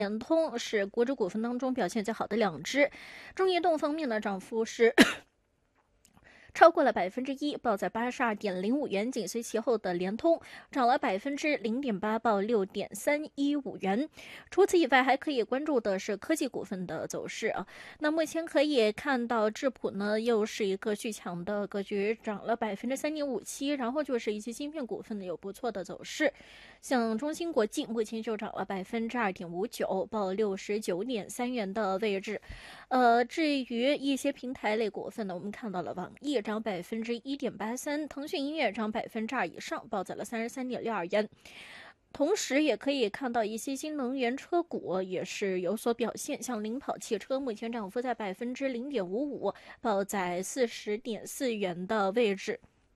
联通是国指股份当中表现最好的两只。中移动方面呢，涨幅是超过了1%，报在82.05元，紧随其后的联通涨了0.8%，报6.315元。除此以外，还可以关注的是科技股份的走势啊。那目前可以看到，智普呢又是一个续强的格局，涨了3.57%，然后就是一些芯片股份呢有不错的走势，像中芯国际目前就涨了2.59%，报69.3元的位置。至于一些平台类股份呢，我们看到了网易涨1.83%，腾讯音乐涨2%以上，报在了33.62元。同时也可以看到一些新能源车股也是有所表现，像领跑汽车目前涨幅在0.55%，报在40.4元的位置。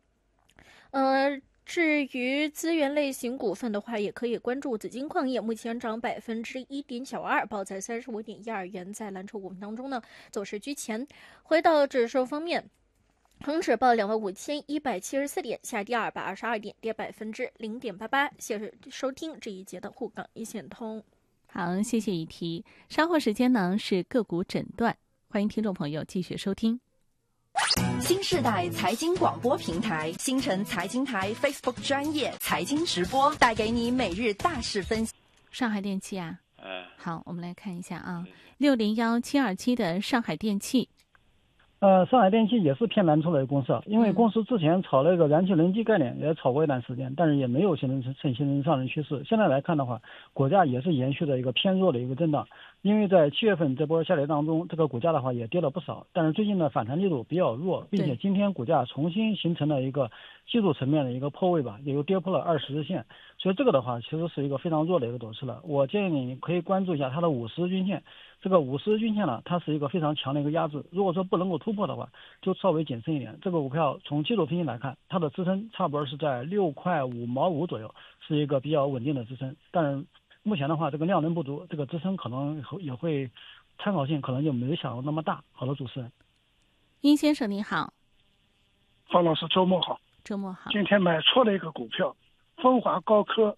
至于资源类型股份的话，也可以关注紫金矿业，目前涨1.92%，报在35.12元，在蓝筹股份当中呢走势居前。回到指数方面，恒指报25174点，下跌222点，跌0.88%。谢谢收听这一节的沪港一线通。 好，谢谢雨提。稍后时间呢是个股诊断，欢迎听众朋友继续收听。 新世代财经广播平台星辰财经台 Facebook 专业财经直播，带给你每日大事分析。 上海电气啊，好，我们来看一下啊，601727的上海电气。 上海电气也是偏蓝筹的公司，因为公司之前炒了一个燃气人机概念，也炒过一段时间，但是也没有形成上升趋势。现在来看的话，股价也是延续了一个偏弱的一个震荡，因为在7月份这波下跌当中，这个股价的话也跌了不少，但是最近的反弹力度比较弱，并且今天股价重新形成了一个技术层面的一个破位吧，也又跌破了20日线，所以这个的话其实是一个非常弱的一个走势了。我建议你可以关注一下它的50日均线，这个50日均线呢，它是一个非常强的一个压制，如果说不能够突破的话，就稍微谨慎一点。这个股票从技术分析来看，它的支撑差不多是在6块5毛5左右，是一个比较稳定的支撑。但是目前的话，这个量能不足，这个支撑可能也会参考性可能就没想到那么大。好的，主持人。 殷先生你好。 方老师周末好。 周末好。 今天买错了一个股票，风华高科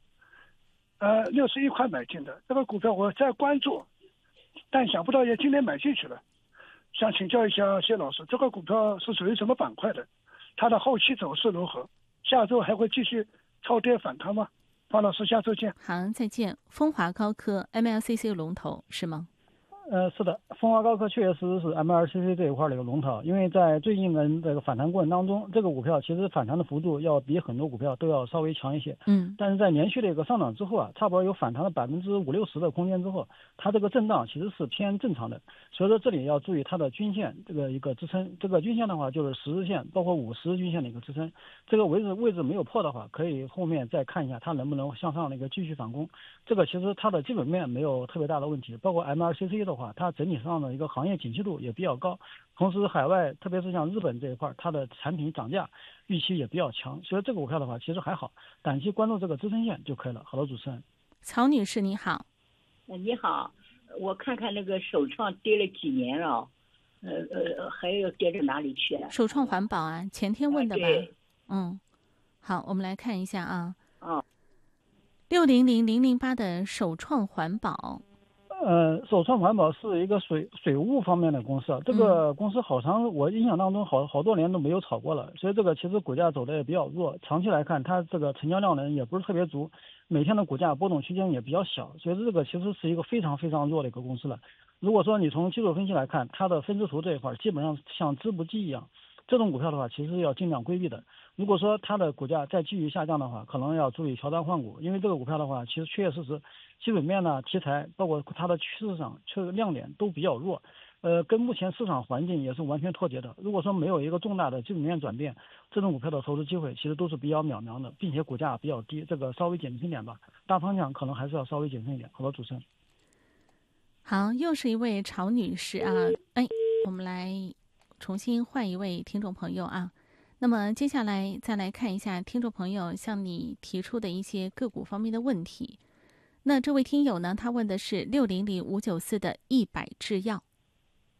，61块买进的，这个股票我在关注，但想不到也今天买进去了。想请教一下谢老师，这个股票是属于什么板块的？它的后期走势如何？下周还会继续超跌反弹吗？方老师，下周见。 好，再见。风华高科 MLCC 龙头是吗？ 是的，风华高科确实是 MLCC 这一块的一个龙头，因为在最近的这个反弹过程当中，这个股票其实反弹的幅度要比很多股票都要稍微强一些。但是在连续的一个上涨之后啊，差不多有反弹了50-60%的空间之后，它这个震荡其实是偏正常的。所以说这里要注意它的均线这个一个支撑，这个均线的话就是10日线，包括50日均线的一个支撑。这个位置没有破的话，可以后面再看一下它能不能向上的一个继续反攻。这个其实它的基本面没有特别大的问题，包括 MLCC 的话，它整体上的一个行业景气度也比较高，同时海外特别是像日本这一块，它的产品涨价预期也比较强，所以这个股票的话其实还好，短期关注这个支撑线就可以了。好的，主持人。 曹女士你好。 你好，我看看那个首创跌了几年了，还要跌到哪里去了？ 首创环保啊，前天问的吧？好，我们来看一下啊。600008的首创环保。 首创环保是一个水务方面的公司，这个公司我印象当中好多年都没有炒过了，所以这个其实股价走的也比较弱，长期来看它这个成交量呢也不是特别足，每天的股价波动区间也比较小，所以这个其实是一个非常非常弱的一个公司了。如果说你从技术分析来看，它的分支图这一块基本上像织布机一样，这种股票的话其实要尽量规避的。如果说它的股价再继续下降的话，可能要注意调单换股，因为这个股票的话其实确实是基本面呢、题材包括它的趋势上亮点都比较弱，跟目前市场环境也是完全脱节的。如果说没有一个重大的基本面转变，这种股票的投资机会其实都是比较渺茫的，并且股价比较低，这个稍微谨慎一点吧，大方向可能还是要稍微谨慎一点。好的，主持人。 好，又是一位曹女士啊，我们来重新换一位听众朋友啊。那么接下来再来看一下听众朋友向你提出的一些个股方面的问题。那这位听友呢，他问的是600594的100制药。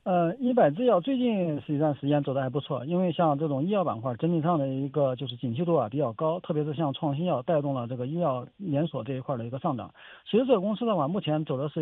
一百制药最近实际上时间走的还不错，因为像这种医药板块整体上的一个就是景气度比较高，特别是像创新药带动了这个医药连锁这一块的一个上涨。其实这个公司的话，目前走的是